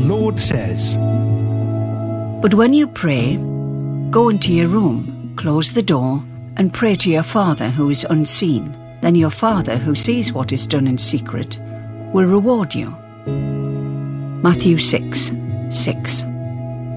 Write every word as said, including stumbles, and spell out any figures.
Lord says, "But when you pray, go into your room, close the door, and pray to your Father who is unseen. Then your Father who sees what is done in secret will reward you." Matthew six, six.